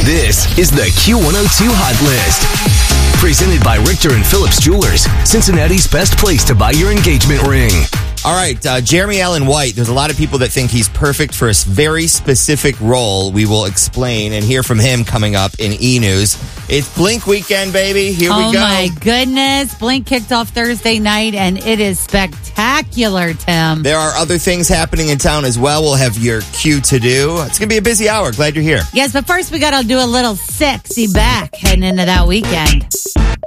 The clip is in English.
This is the Q102 Hot List. Presented by Richter and Phillips Jewelers, Cincinnati's best place to buy your engagement ring. All right, Jeremy Allen White. There's a lot of people that think he's perfect for a very specific role. We will explain and hear from him coming up in E! News. It's Blink weekend, baby. Here we go. Oh, my goodness. Blink kicked off Thursday night, and it is spectacular, Tim. There are other things happening in town as well. We'll have your Q to do. It's going to be a busy hour. Glad you're here. Yes, but first we got to do a little sexy back heading into that weekend.